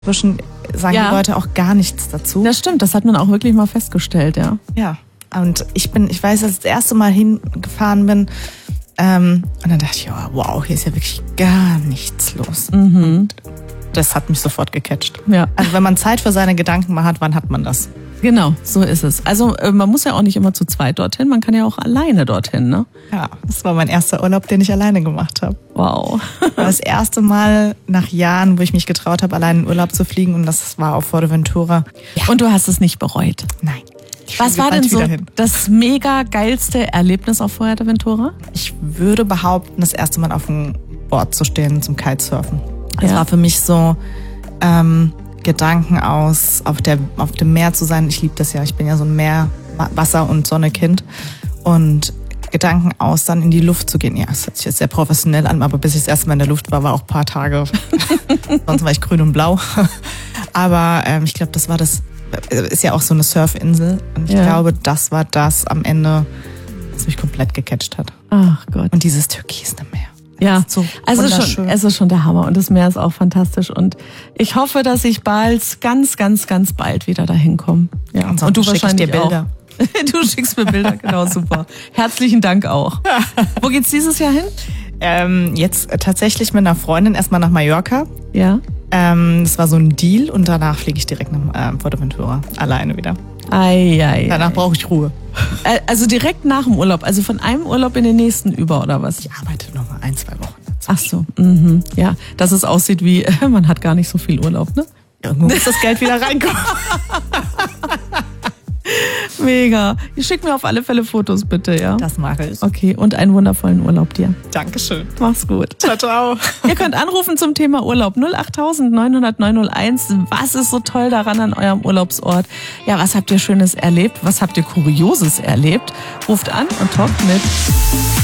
Inzwischen sagen die Leute auch gar nichts dazu. Das stimmt, das hat man auch wirklich mal festgestellt, ja. Ja, und ich weiß, dass ich das erste Mal hingefahren bin und dann dachte ich, oh, wow, hier ist ja wirklich gar nichts los. Mhm. Das hat mich sofort gecatcht. Ja. Also wenn man Zeit für seine Gedanken mal hat, wann hat man das? Genau, so ist es. Also man muss ja auch nicht immer zu zweit dorthin, man kann ja auch alleine dorthin, ne? Ja, das war mein erster Urlaub, den ich alleine gemacht habe. Wow. War das erste Mal nach Jahren, wo ich mich getraut habe, allein in Urlaub zu fliegen, und das war auf Fuerteventura. Ja. Und du hast es nicht bereut? Nein. Was war denn so das mega geilste Erlebnis auf Fuerteventura? Ich würde behaupten, das erste Mal auf dem Board zu stehen zum Kitesurfen. Das war für mich so Gedanken aus, auf dem Meer zu sein. Ich liebe das ja. Ich bin ja so ein Meer-, Wasser- und Sonne-Kind. Und Gedanken aus, dann in die Luft zu gehen. Ja, das hört sich jetzt sehr professionell an, aber bis ich das erste Mal in der Luft war auch ein paar Tage. Sonst war ich grün und blau. Aber ich glaube, das ist ja auch so eine Surfinsel. Und ich glaube, das war das am Ende, was mich komplett gecatcht hat. Ach Gott. Und dieses türkisene Meer. Ja, so also es ist schon der Hammer und das Meer ist auch fantastisch und ich hoffe, dass ich ganz bald wieder dahin komme. Ja. Und du wahrscheinlich dir Bilder. Auch. Du schickst mir Bilder, genau, super. Herzlichen Dank auch. Wo geht's dieses Jahr hin? Jetzt tatsächlich mit einer Freundin erstmal nach Mallorca. Ja. Das war so ein Deal und danach fliege ich direkt nach Fuerteventura. Alleine wieder. Danach brauche ich Ruhe. Also direkt nach dem Urlaub, also von einem Urlaub in den nächsten über, oder was? Ich arbeite noch mal 1-2 Wochen. Ach so, ja, dass es aussieht wie, man hat gar nicht so viel Urlaub, ne? Irgendwo muss das Geld wieder reinkommen. Mega. Ich schick mir auf alle Fälle Fotos, bitte, ja? Das mache ich. Okay, und einen wundervollen Urlaub dir. Dankeschön. Mach's gut. Ciao, ciao. Ihr könnt anrufen zum Thema Urlaub 08000 900 901. Was ist so toll daran an eurem Urlaubsort? Ja, was habt ihr Schönes erlebt? Was habt ihr Kurioses erlebt? Ruft an und talkt mit.